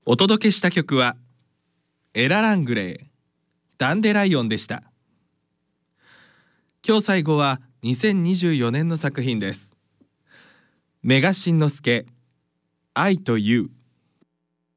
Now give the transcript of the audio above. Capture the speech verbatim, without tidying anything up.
お届けした曲はエラ・ラングレー、ダンデライオンでした。今日最後はにせんにじゅうよねんの作品です。メガシンのすけ、愛という